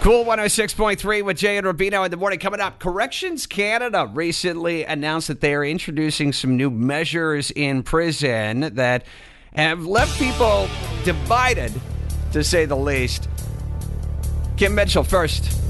Cool 106.3 with Jay and Rubino in the morning. Coming up, Corrections Canada recently announced that they are introducing some new measures in prison that have left people divided, to say the least. Kim Mitchell first.